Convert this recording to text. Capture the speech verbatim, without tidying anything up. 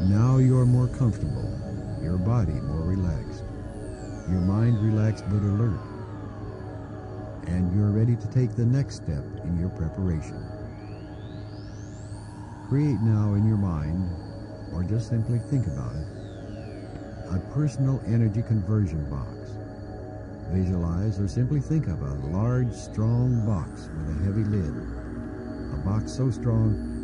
Now you are more comfortable, your body more relaxed, your mind relaxed but alert, and you're ready to take the next step in your preparation. Create now in your mind, or just simply think about it, a personal energy conversion box. Visualize or simply think of a large, strong box with a heavy lid. A box so strong